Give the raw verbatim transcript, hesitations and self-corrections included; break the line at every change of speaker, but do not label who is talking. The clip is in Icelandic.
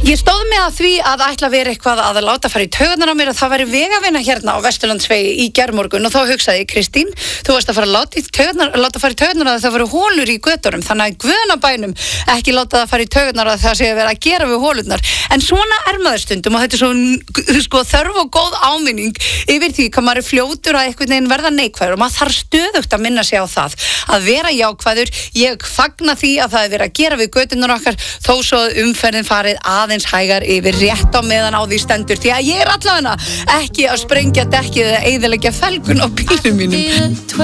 Ég stóð mig að því að ætla að vera eitthvað að láta fara í taugarnar á mér að það væri vegavinna hérna á Vesturlandsvegi í gærmorgun og þá hugsaði ég, Kristín, þú varst að fara að láta, í taugarnar, láta fara í taugarnar að það væru hólur í götunum, þannig að guðnabænum ekki láta það fara í taugarnar að það sé að vera að gera við hólurnar. En svona er maður stundum og þetta er svo sko, þörf og góð áminning yfir því hvað maður er fljótur að einhvern veginn verða neikvæður og maður þarf stöðugt að minna sig á það að vera jákvæður. Ég fagna því að það er verið að gera við göturnar okkar þó svo umferðin farið aðeins hægar yfir rétt á meðan á því stendur því að ég er allavega ekki að sprengja dekkið eða eyðileggja felgun á bílnum mínum.